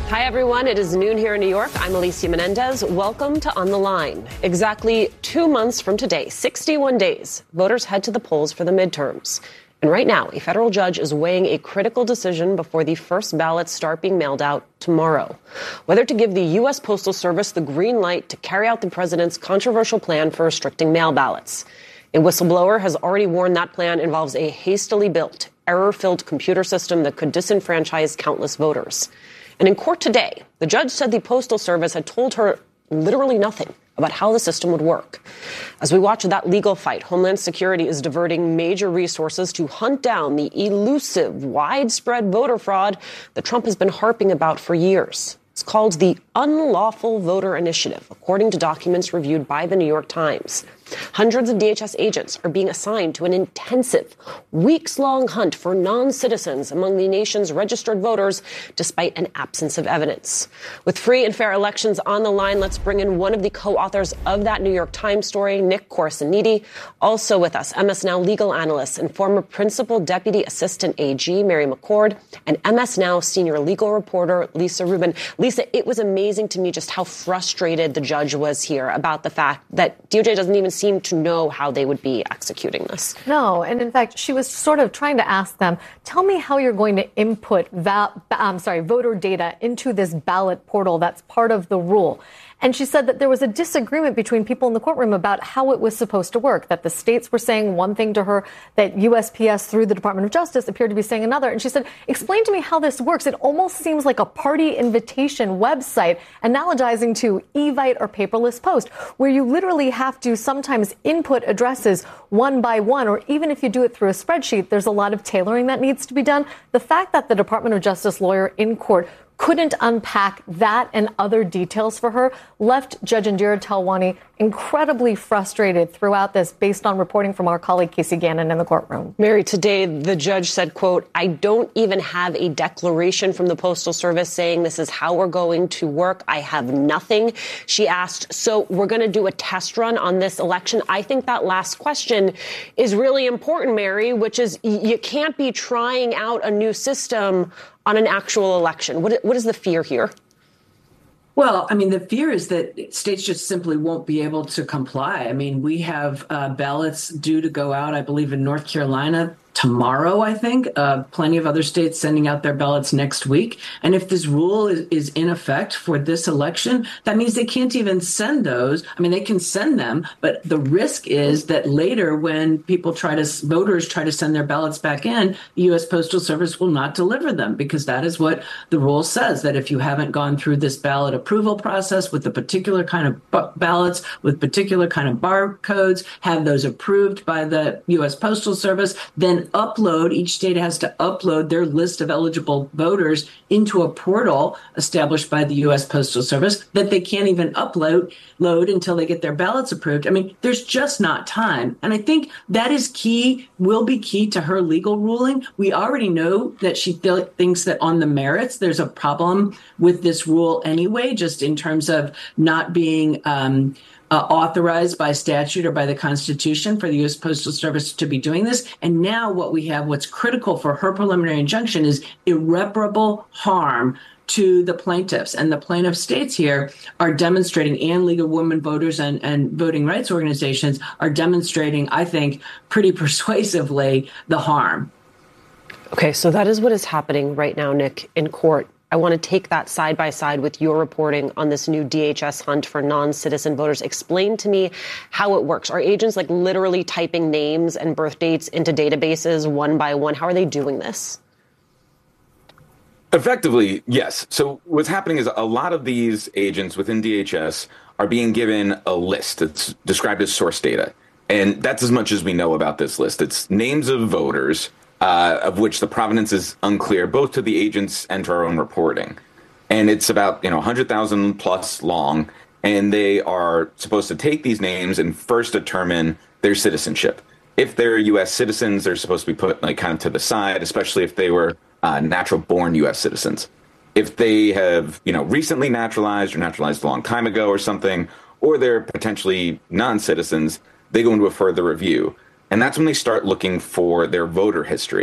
Hi, everyone. It is noon here in New York. I'm Alicia Menendez. Welcome to On the Line. Exactly 2 months from today, 61 days, voters head to the polls for the midterms. And right now, a federal judge is weighing a critical decision before the first ballots start being mailed out tomorrow. Whether to give the U.S. Postal Service the green light to carry out the president's controversial plan for restricting mail ballots. A whistleblower has already warned that plan involves a hastily built, error-filled computer system that could disenfranchise countless voters. And in court today, the judge said the Postal Service had told her literally nothing about how the system would work. As we watch that legal fight, Homeland Security is diverting major resources to hunt down the elusive, widespread voter fraud that Trump has been harping about for years. It's called the Unlawful Voter Initiative, according to documents reviewed by the New York Times. Hundreds of DHS agents are being assigned to an intensive, weeks-long hunt for non-citizens among the nation's registered voters, despite an absence of evidence. With free and fair elections on the line, let's bring in one of the co-authors of that New York Times story, Nick Corasaniti. Also with us, MS Now legal analyst and former Principal Deputy Assistant AG, Mary McCord, and MS Now senior legal reporter, Lisa Rubin. Lisa, it was amazing to me just how frustrated the judge was here about the fact that DOJ doesn't even seem to know how they would be executing this. No, and in fact, she was sort of trying to ask them, tell me how you're going to input voter data into this ballot portal that's part of the rule. And she said that there was a disagreement between people in the courtroom about how it was supposed to work, that the states were saying one thing to her, that USPS through the Department of Justice appeared to be saying another. And she said, explain to me how this works. It almost seems like a party invitation website analogizing to Evite or Paperless Post, where you literally have to sometimes input addresses one by one, or even if you do it through a spreadsheet, there's a lot of tailoring that needs to be done. The fact that the Department of Justice lawyer in court couldn't unpack that and other details for her left Judge Indira Talwani incredibly frustrated throughout this, based on reporting from our colleague Casey Gannon in the courtroom. Mary, today the judge said, quote, I don't even have a declaration from the Postal Service saying this is how we're going to work. I have nothing. She asked, so we're going to do a test run on this election. I think that last question is really important, Mary, which is you can't be trying out a new system on an actual election. What is the fear here? Well, I mean, the fear is that states just simply won't be able to comply. I mean, we have ballots due to go out, I believe, in North Carolina tomorrow, I think. Plenty of other states sending out their ballots next week. And if this rule is in effect for this election, that means they can't even send those. I mean, they can send them, but the risk is that later when voters try to send their ballots back in, the U.S. Postal Service will not deliver them, because that is what the rule says, that if you haven't gone through this ballot approval process with the particular kind of ballots, with particular kind of barcodes, have those approved by the U.S. Postal Service, then each state has to upload their list of eligible voters into a portal established by the U.S. Postal Service that they can't even load until they get their ballots approved. I mean, there's just not time. And I think that is key, will be key to her legal ruling. We already know that she thinks that on the merits, there's a problem with this rule anyway, just in terms of not being authorized by statute or by the Constitution for the U.S. Postal Service to be doing this. And now what's critical for her preliminary injunction is irreparable harm to the plaintiffs. And the plaintiff states here are demonstrating, and League of Women Voters and voting rights organizations are demonstrating, I think, pretty persuasively the harm. Okay, so that is what is happening right now, Nick, in court. I want to take that side by side with your reporting on this new DHS hunt for non-citizen voters. Explain to me how it works. Are agents literally typing names and birth dates into databases one by one? How are they doing this? Effectively, yes. So what's happening is a lot of these agents within DHS are being given a list that's described as source data. And that's as much as we know about this list. It's names of voters, of which the provenance is unclear, both to the agents and to our own reporting. And it's about 100,000 plus long, and they are supposed to take these names and first determine their citizenship. If they're U.S. citizens, they're supposed to be put kind of to the side, especially if they were natural-born U.S. citizens. If they have recently naturalized or naturalized a long time ago or something, or they're potentially non-citizens, they go into a further review. And that's when they start looking for their voter history.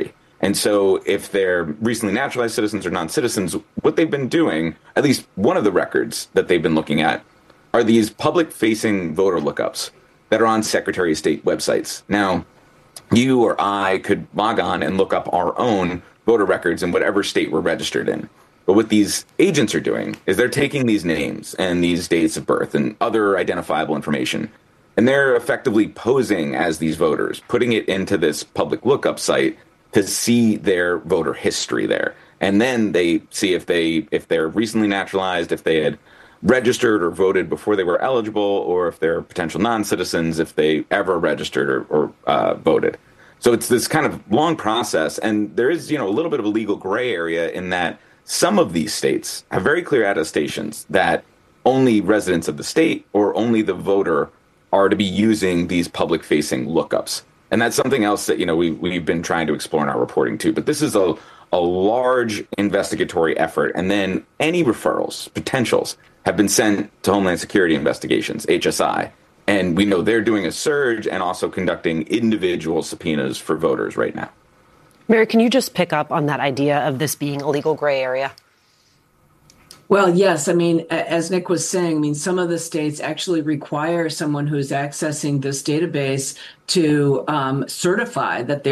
And so if they're recently naturalized citizens or non-citizens, what they've been doing, at least one of the records that they've been looking at, are these public-facing voter lookups that are on Secretary of State websites. Now, you or I could log on and look up our own voter records in whatever state we're registered in. But what these agents are doing is they're taking these names and these dates of birth and other identifiable information, and they're effectively posing as these voters, putting it into this public lookup site to see their voter history there. And then they see if they're recently naturalized, if they had registered or voted before they were eligible, or if they're potential non-citizens, if they ever registered or voted. So it's this kind of long process, and there is, a little bit of a legal gray area in that some of these states have very clear attestations that only residents of the state or only the voter are to be using these public-facing lookups. And that's something else that, we've been trying to explore in our reporting too. But this is a large investigatory effort, and then any referrals, potentials, have been sent to Homeland Security Investigations, HSI. And we know they're doing a surge and also conducting individual subpoenas for voters right now. Mary, can you just pick up on that idea of this being a legal gray area? Well, yes. I mean, as Nick was saying, some of the states actually require someone who's accessing this database to certify that they're